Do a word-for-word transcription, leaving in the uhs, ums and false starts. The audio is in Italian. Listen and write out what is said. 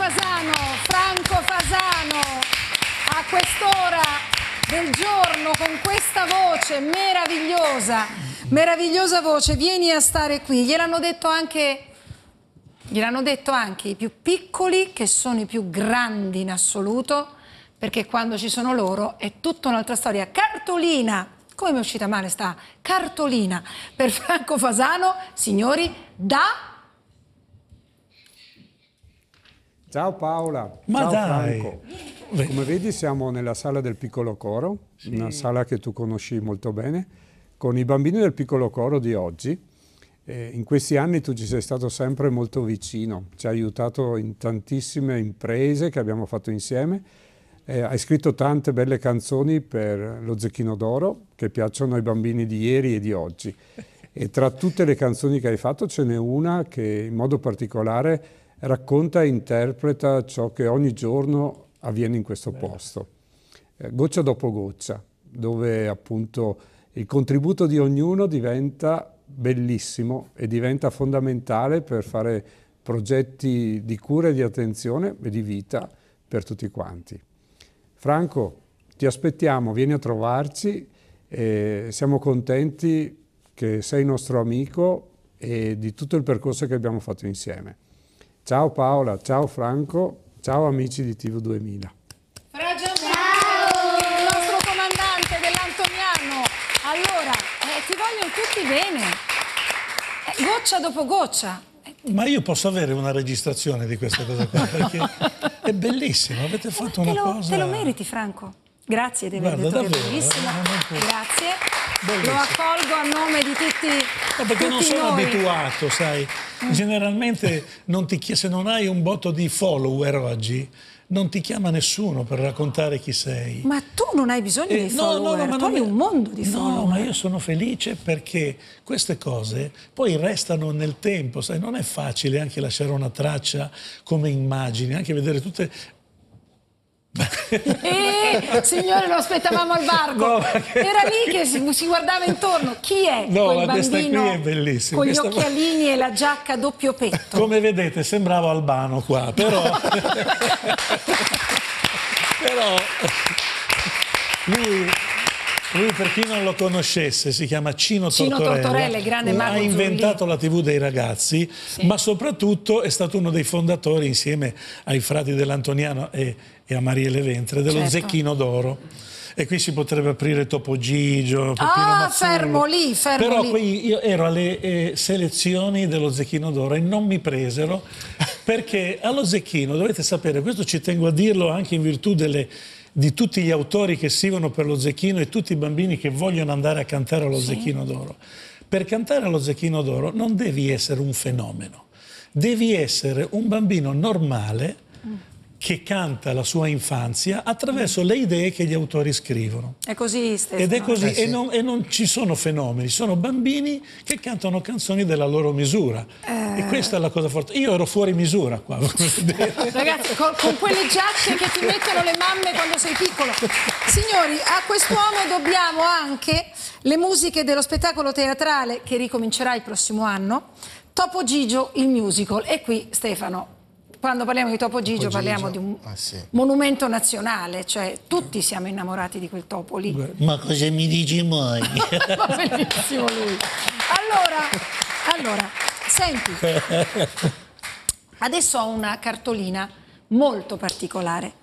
Fasano, Franco Fasano, a quest'ora del giorno con questa voce meravigliosa, meravigliosa voce, vieni a stare qui. Gliel'hanno detto anche, gliel'hanno detto anche i più piccoli che sono i più grandi in assoluto, perché quando ci sono loro è tutta un'altra storia. Cartolina, come mi è uscita male sta cartolina per Franco Fasano, signori, da... Ciao Paola, Ma ciao dai. Franco. Come vedi siamo nella sala del Piccolo Coro, sì. Una sala che tu conosci molto bene, con i bambini del Piccolo Coro di oggi. Eh, in questi anni tu ci sei stato sempre molto vicino, ci hai aiutato in tantissime imprese che abbiamo fatto insieme. Eh, hai scritto tante belle canzoni per lo Zecchino d'Oro che piacciono ai bambini di ieri e di oggi. E tra tutte le canzoni che hai fatto ce n'è una che in modo particolare racconta e interpreta ciò che ogni giorno avviene in questo posto. Eh, goccia dopo goccia, dove appunto il contributo di ognuno diventa bellissimo e diventa fondamentale per fare progetti di cura e di attenzione e di vita per tutti quanti. Franco, ti aspettiamo, vieni a trovarci, e siamo contenti che sei nostro amico e di tutto il percorso che abbiamo fatto insieme. Ciao Paola, ciao Franco, ciao amici di T V duemila. Fra Gianfranco, il nostro comandante dell'Antoniano. Allora, eh, ti vogliono tutti bene, eh, goccia dopo goccia. Ma io posso avere una registrazione di questa cosa qua, perché è bellissimo, avete fatto una te lo, cosa... Te lo meriti, Franco. Grazie di aver Guarda, detto che è davvero, bellissima. eh, Grazie. Bellissimo. Lo accolgo a nome di tutti, No, perché tutti non sono noi. abituato, sai. Generalmente non ti chiede, se non hai un botto di follower oggi, non ti chiama nessuno per raccontare chi sei. Ma tu non hai bisogno Eh, di no, follower, no, no, ma tu non hai è- un mondo di follower. No, ma io sono felice perché queste cose poi restano nel tempo, sai, non è facile anche lasciare una traccia come immagini, anche vedere tutte... Eh, signore, lo aspettavamo al varco. No, perché- Era lì che si, si guardava intorno. Chi è No, quel ma questa qui bambino è bellissima. con gli Questa- occhialini e la giacca a doppio petto? Come vedete sembrava Albano qua, però... però lui, lui, per chi non lo conoscesse, si chiama Cino, Cino Tortorella, Tortorella, il grande mago ha inventato Zurlì. la tivù dei ragazzi, Sì. ma soprattutto è stato uno dei fondatori, insieme ai frati dell'Antoniano e, e a Marielle Ventre, dello Certo. Zecchino d'Oro. E qui si potrebbe aprire Topo Gigio, Peppino Ah, Mazzullo. fermo lì, fermo Però lì. poi io ero alle eh, selezioni dello Zecchino d'Oro e non mi presero perché allo Zecchino, dovete sapere, questo ci tengo a dirlo anche in virtù delle, di tutti gli autori che scrivono per lo Zecchino e tutti i bambini che vogliono andare a cantare allo Sì. Zecchino d'Oro. Per cantare allo Zecchino d'Oro non devi essere un fenomeno, devi essere un bambino normale che canta la sua infanzia attraverso le idee che gli autori scrivono. È così, Stefano. Ed è così, Eh, sì. e, non, e non ci sono fenomeni, sono bambini che cantano canzoni della loro misura. Eh. E questa è la cosa forte. Io ero fuori misura qua. come vedete. Ragazzi, con, con quelle giacche che ti mettono le mamme quando sei piccolo. Signori, a quest'uomo dobbiamo anche le musiche dello spettacolo teatrale che ricomincerà il prossimo anno, Topo Gigio, il musical. E qui, Stefano, quando parliamo di Topo Gigio, Topo parliamo Gigio, di un ah, sì. monumento nazionale, cioè tutti siamo innamorati di quel topo lì. Ma cosa mi dici mai? Ma bellissimo lui. Allora, allora, senti, adesso ho una cartolina molto particolare.